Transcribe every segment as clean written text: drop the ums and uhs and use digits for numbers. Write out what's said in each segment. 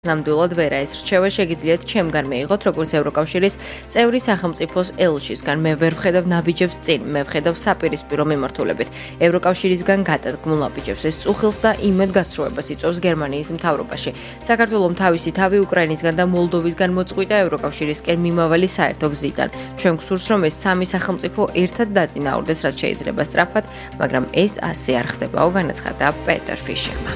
ნამდვილად ვერა ეს რჩევა შეგიძლიათ ჩემგან მეიღოთ, როგორც ევროკავშირის წევრი სახელმწიფოს ელჩისგან. მე ვერ ვხედავ ნაბიჯებს წინ, მე ვხედავ საპირისპირო მიმართულებით. ევროკავშირისგან გადადგმულ ნაბიჯებს ეს წუხილს და იმედგაცრუებას იწვევს გერმანიის მთავრობაში. საქართველოს თავისი თავი უკრაინისგან და მოლდოვისგან მოწყვიტა ევროკავშირისკენ მიმავალი საერთო გზიდან. ჩვენ გვსურს, რომ ეს სამი სახელმწიფო ერთად დაწინაურდეს, რაც შეიძლება სწრაფად, მაგრამ ეს ასე არ ხდებაო, განაცხადა პეტერ ფიშერმა.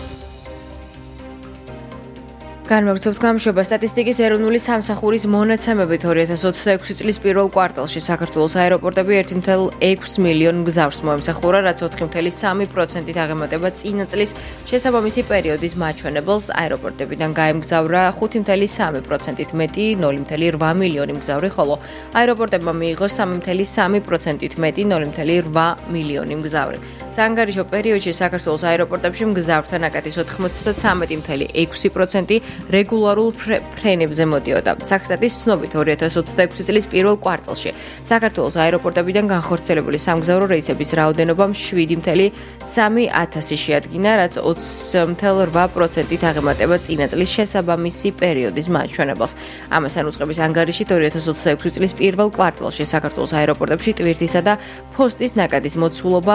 განვაგრძობთ გამშვება სტატისტიკის ეროვნული სამსახურის მონაცემებით 2026 წლის პირველ კვარტალში საქართველოს აეროპორტები 1.6 მილიონ მგზავრს მოემსახურა, რაც 4.3%-ით აღემატება წინა წლის შესაბამისი პერიოდის მაჩვენებელს. აეროპორტებიდან გაემგზავრა 5.3%-ით მეტი 0.8 მილიონი მგზავრი, ხოლო აეროპორტებმა მიიღო 3.3%-ით მეტი 0.8 მილიონი მგზავრი. საანგარიშო პერიოდში საქართველოს აეროპორტებში მგზავრთა ნაკადის 93.6% რეგულარულ ფრენებზე მოდიოდა. საქსტატის ცნობით 2026 წლის პირველ კვარტალში საქართველოს აეროპორტებიდან განხორციელებული სამგზავრო რეისების რაოდენობა 7.3 შეადგინა, რაც 20.8%-ით აღემატება წინა წლის შესაბამისი პერიოდის მაჩვენებელს. ამასთან უწყების ანგარიშით 2026 წლის პირველ კვარტალში საქართველოს აეროპორტებში ტვირთისა და ფოსტის ნაკადის მოცულობა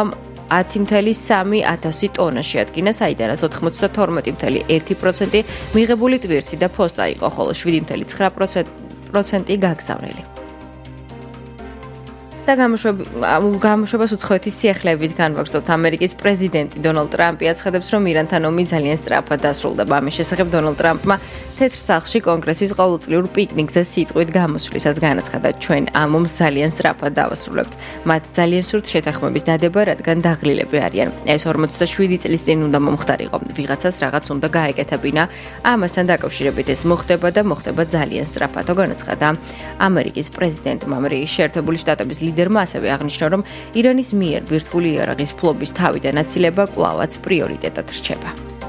10.3 ტონა შეადგინა, საიდანაც 92.1% მიღებული ტვირთი და ფოსტა იყო, ხოლო 7.9% გაგზავნილი. და გამოშვებას უცხოეთის სიახლეებით განვაგრძობთ. ამერიკის პრეზიდენტი დონალდ ტრამპი აცხადებს, რომ ირანთან ომი ძალიან სწრაფად დასრულდება. ამის შესახებ დონალდ ტრამპმა თეთრ სახლში კონგრესის ყოველწლიურ პიკნიკზე სიტყვით გამოსვლისას განაცხადა, ჩვენ ამ ომს ძალიან სწრაფად დავასრულებთ. მათ ძალიან სურთ შეთანხმების დადება, რადგან დაღლილები არიან. ეს 47 წლის წინ უნდა მომხდარიყო. ვიღაცას რაღაც უნდა გაეკეთებინა. ამასთან დაკავშირებით ეს მოხდება და მოხდება ძალიან სწრაფად, განაცხადა ამერიკის პრეზიდენტმა. ამერიკის შეერთებული შტატების ლიდერმა ასევე აღნიშნა, რომ ირანის მიერ ბირთვული იარაღის ფლობის თავიდან აცილება კვლავაც პრიორიტეტად რჩება.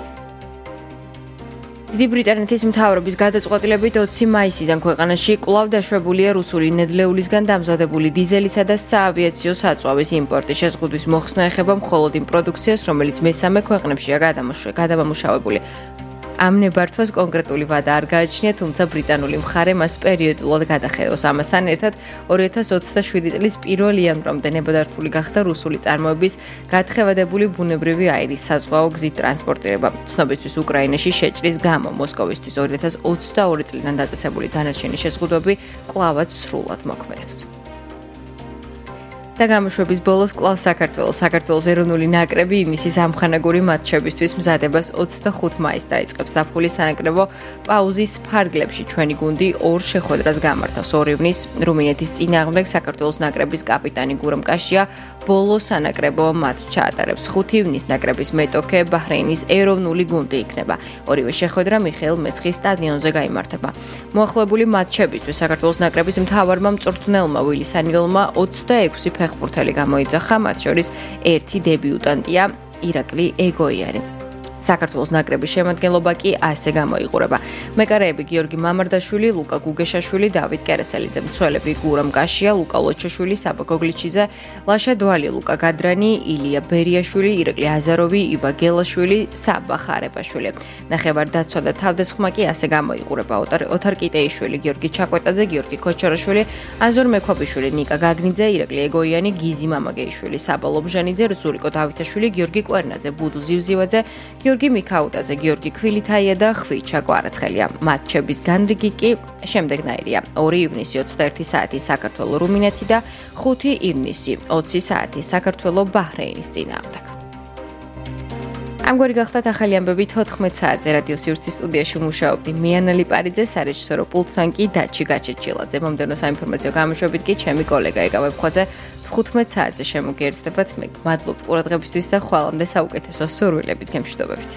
დიდი ბრიტანეთის მთავრობის გადაწყვეტილებით 20 მაისიდან ქვეყანაში კვლავ დაშვებულია რუსული ნედლეულისგან დამზადებული დიზელისა და საავიაციო საწვავის იმპორტი. შეზღუდვის მოხსნა ეხება მხოლოდ იმ პროდუქციას, რომელიც მესამე ქვეყნებშია გადამამუშავებული. ამ ნებართვას კონკრეტული ვადა არ გააჩნია, თუმცა ბრიტანული მხარე მას პერიოდულად გადახედავს. ამასთან ერთად 2027 წლის 1 იანვრამდე ნებადართული გახდა რუსული წარმოების გათხევადებული ბუნებრივი აირის საზღვაო გზით ტრანსპორტირება. ცნობისთვის უკრაინაში შეჭრის გამო მოსკოვისთვის 2022 წლიდან დაწესებული დანარჩენი შეზღუდვები კვლავაც სრულად მოქმედებს. და გამოშვების ბოლოს კვლავ საქართველოს ეროვნული ნაკრები იმისის ამხანაგური მატჩებისთვის მზადებას 25 მაისს დაიწყებს. ზაფხულის სანაკრებო პაუზის ფარგლებში ჩვენი გუნდი ორ შეხვედრას გამართავს. 2 ივნის რუმინეთის წინააღმდეგ საქართველოს ნაკრების კაპიტანი გურამ კაშია ბოლო სანაკრებო მატჩს ჩაატარებს. 5 ივნის ნაკრების მეტოქე ბაჰრეინის ეროვნული გუნდი იქნება. ორივე შეხვედრა მიხეილ მესხის სტადიონზე გაიმართება. მოახლოებული მატჩებისთვის საქართველოს ნაკრების მთავარმა მწვრთნელმა ვილი სანილოვმა 26 ფეხბურთელი გამოიძახა, მათ შორის ერთი დებიუტანტია ირაკლი ეგოიანი. საქართველოს ნაკრების შემადგენლობა კი ასე გამოიყურება. მეკარეები გიორგი მამარდაშვილი, ლუკა გუგეშაშვილი, დავით კერესელიძე, მცველები გურამ კაშია, ლუკა ლოჩოშვილი, საბა გოგლიჩიძე, ლაშა დვალი, ლუკა გადრანი, ილია ბერიაშვილი, ირაკლი აზაროვი, იბა გელაშვილი, საბა ხარებაშვილი. ნახევარ-დაცვა და თავდასხმა კი ასე გამოიყურება. ოთარ კიტეიშვილი, გიორგი ჩაკვეტაძე, გიორგი ქოჩარაშვილი, აზორ მექვაბიშვილი, ნიკა გაგნიძე, ირაკლი ეგოიანი, გიზი მამაგეიშვილი, საბა ლობჟანიძე, რუსულიკო დავითაშვილი, გიორგი კვერნაძე, ბუდუ ზივზივაძე, გიორგი მიქაუტაძე, გიორგი ქვილითაია და ხვიჩა კვარაცხელია. მატჩების განრიგი კი შემდეგნაირია. 2 ივნისი 21 საათი საქართველოს რუმინეთი და 5 ივნისი 20 საათი საქართველოს ბაჰრეინის წინააღმდეგ. ამგვარი გახდათ ახალი ამბები 14 საათზე რადიო სივრცის სტუდიაში მუშაობდი მე ანა ლიპარიძე, სარეჟისორო პულტთან კი დაჩი გაჩეჩილაძე. მომდევნო საინფორმაციო გამოშვებით კი ჩემი კოლეგა ეკავებ ხოძე 15 საათზე შემოგიერთდებათ. მე მადლობთ ყურადღებისთვის და ხვალამდე საუკეთესო სურვილებით გემშვიდობებით.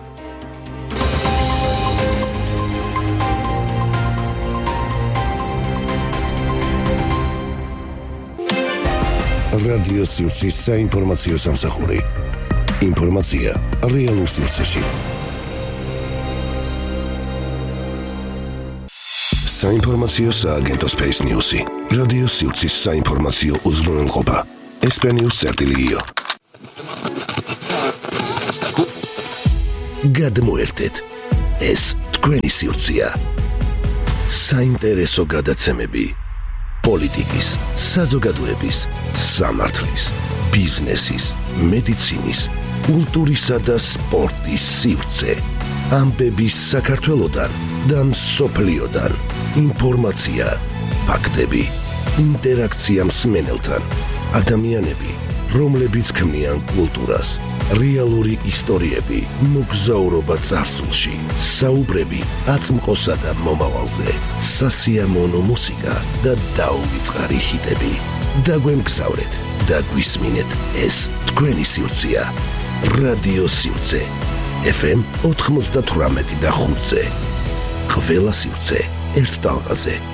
რადიო სივრცის საინფორმაციო სამსახური. ინფორმაცია რეალურ სივრცეში. საინფორმაციო სააგენტო Space News-ი. რადიო სივრცის საინფორმაციო უზრუნველყოფა. SP-News.io. გადმოერთეთ. ეს თქვენი სივრცეა. საინტერესო გადაცემები პოლიტიკის, საზოგადოების, სამართლის, ბიზნესის, მედიცინის, კულტურისა და სპორტის სივრცე. ამბები საქართველოდან და მსოფლიოდან. ინფორმაცია, ფაქტები, ინტერაქცია მსმენელთან. ადამიანები, რომლებიც ქმნიან კულტურას. რეალური ისტორიები, მოგზაურობა წარსულში, საუბრები აწმყოსა და მომავალზე, სასიამოვნო მუსიკა და დაუვიწყარი ჰიტები. დაგვემგზავრეთ და გვისმინეთ ეს თქვენი სივრცეა. რადიო სივრცე FM 98 და 5-ზე. ყველა სივრცე ერთ ტალღაზე.